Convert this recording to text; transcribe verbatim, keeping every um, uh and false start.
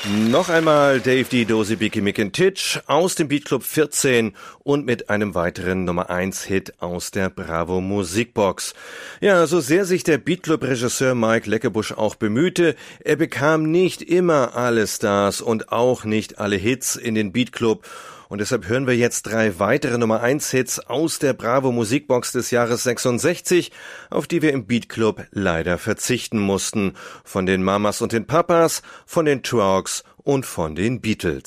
Noch einmal Dave D. Dozy Biki Mickentitch aus dem Beat Club vierzehn und mit einem weiteren Nummer eins Hit aus der Bravo Musikbox. Ja, so sehr sich der Beat Club Regisseur Mike Leckebusch auch bemühte, er bekam nicht immer alle Stars und auch nicht alle Hits in den Beat Club. Und deshalb hören wir jetzt drei weitere Nummer eins Hits aus der Bravo Musikbox des Jahres sechsundsechzig, auf die wir im Beat Club leider verzichten mussten. Von den Mamas und den Papas, von den Trucks und von den Beatles.